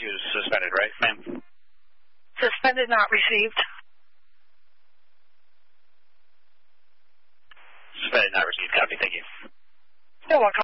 he was suspended, right, ma'am? Suspended, not received. Suspended, not received. Copy. Thank you. You're welcome.